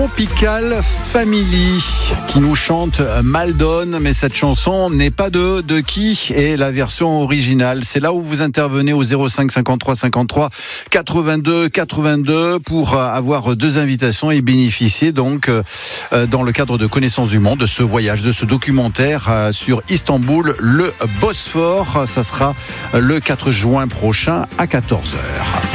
Tropical Family qui nous chante Maldon, mais cette chanson n'est pas de qui est la version originale. C'est là où vous intervenez au 05 53 53 82 82 pour avoir deux invitations et bénéficier donc dans le cadre de Connaissance du Monde de ce voyage, de ce documentaire sur Istanbul, le Bosphore. Ça sera le 4 juin prochain à 14h.